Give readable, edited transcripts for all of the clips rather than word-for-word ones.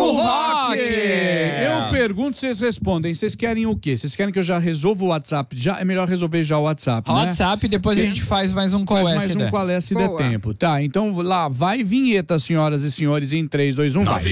Rock! Eu pergunto, vocês respondem. Vocês querem o quê? Vocês querem que eu já resolva o WhatsApp? Já é melhor resolver já o WhatsApp, né? WhatsApp, depois a gente faz mais um qual é, mais um qual é se der tempo. Tá, então lá, vai vinheta, senhoras e senhores, em 3, 2, 1, vai. 949089989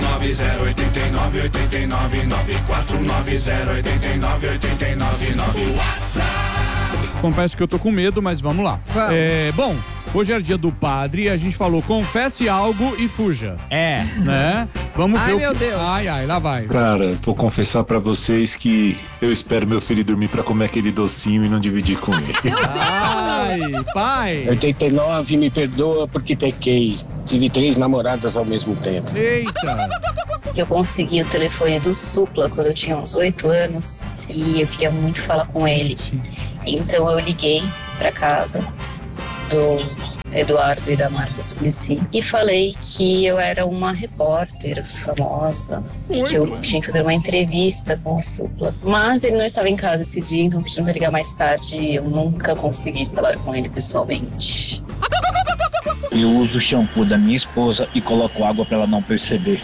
949089989 WhatsApp. Confesso que eu tô com medo, mas vamos lá. Bom, hoje é dia do padre e a gente falou, confesse algo e fuja. Né? Vamos ver o que... Deus. Ai, lá vai. Cara, vou confessar pra vocês que eu espero meu filho dormir pra comer aquele docinho e não dividir com ele. Ai, pai. 89, me perdoa porque pequei. Tive 3 namoradas ao mesmo tempo. Eita. Eu consegui o telefone do Supla quando eu tinha uns 8 anos e eu queria muito falar com ele. Então eu liguei pra casa do Eduardo e da Marta Suplicy e falei que eu era uma repórter famosa e que eu tinha que fazer uma entrevista com o Supla. Mas ele não estava em casa esse dia, então pediu me ligar mais tarde e eu nunca consegui falar com ele pessoalmente. Eu uso o shampoo da minha esposa e coloco água pra ela não perceber.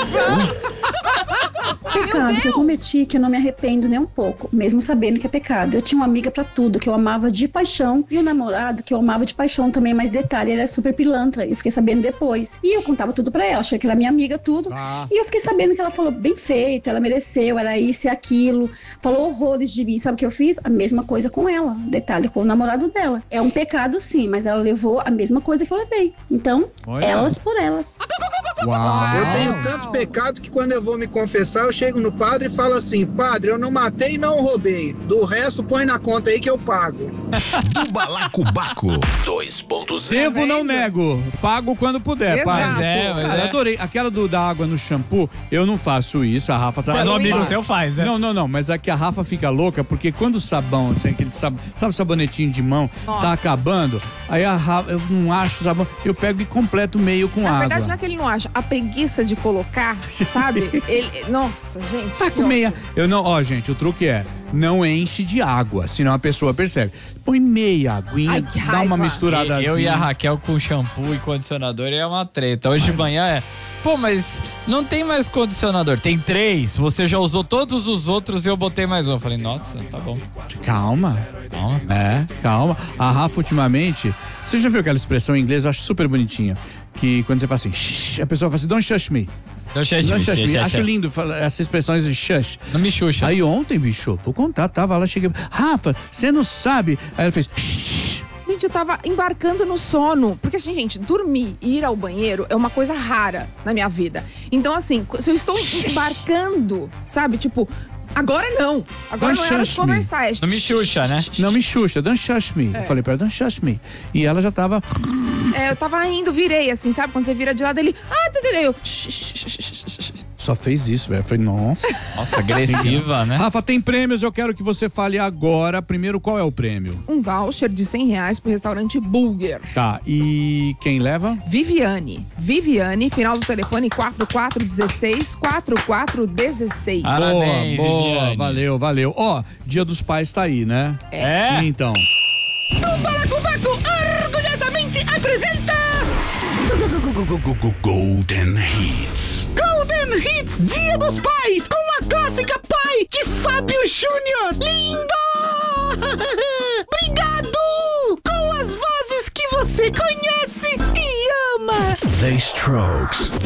Pecado que eu cometi, que eu não me arrependo nem um pouco, mesmo sabendo que é pecado. Eu tinha uma amiga pra tudo, que eu amava de paixão, e um namorado que eu amava de paixão também, mas detalhe, ele era super pilantra, eu fiquei sabendo depois. E eu contava tudo pra ela, achei que era minha amiga, tudo. E eu fiquei sabendo que ela falou, bem feito, ela mereceu, era isso e aquilo, falou horrores de mim. Sabe o que eu fiz? A mesma coisa com ela, detalhe, com o namorado dela. É um pecado sim, mas ela levou a mesma coisa que eu levei. Então, elas por elas. Eu tenho tanto pecado que quando eu vou me confessar, eu chego no padre e falo assim, padre, eu não matei e não roubei. Do resto, põe na conta aí que eu pago. O Balacobaco 2.0. Devo, não nego. Pago quando puder, Exato. Cara, adorei. Aquela da água no shampoo, eu não faço isso. A Rafa sabe. Mas o amigo seu faz, né? Não, mas aqui a Rafa fica louca, porque quando o sabão, assim, aquele sabe o sabonetinho de mão, tá acabando, aí a Rafa, eu não acho o sabão, eu pego e completo meio com água. Na verdade, não é que ele não acha, a preguiça de colocar, sabe? Nossa, gente. Tá com meia. Eu não, gente, o truque é, não enche de água, senão a pessoa percebe. Põe meia aguinha, dá uma misturada assim. Eu e a Raquel com shampoo e condicionador é uma treta. Hoje de manhã pô, mas não tem mais condicionador. Tem 3, você já usou todos os outros e eu botei mais um. Eu falei, nossa, tá bom. Calma. Calma. A Rafa, ultimamente, você já viu aquela expressão em inglês? Eu acho super bonitinha. Que quando você fala assim, shh, a pessoa fala assim, don't shush me. Don't shush me. Acho lindo essas expressões de shush. Não me xuxa. Aí ontem, bicho, vou contar, tava lá, cheguei, Rafa, você não sabe. Aí ela fez, shh. Gente, eu tava embarcando no sono. Porque assim, gente, dormir e ir ao banheiro é uma coisa rara na minha vida. Então, assim, se eu estou embarcando, sabe, tipo... Agora não. Agora não é hora de conversar. Não me xuxa, né? Não me xuxa, don't shush me. Eu falei pra ela, don't shush me. E ela já tava... eu tava indo, virei assim, sabe? Quando você vira de lado, ele... eu... Só fez isso, velho. Falei, nossa. Nossa, agressiva, né? Rafa, tem prêmios, eu quero que você fale agora. Primeiro, qual é o prêmio? Um voucher de R$100 pro restaurante Bulger. Tá, e quem leva? Viviane, final do telefone 4416. Parabéns, boa, valeu. Ó, Dia dos Pais tá aí, né? Então. O Balacobaco orgulhosamente apresenta Golden Hits. Golden Hits Dia dos Pais, com a clássica Pai de Fábio Júnior. Lindo! Obrigado! Com as vozes que você conhece e ama. The Strokes.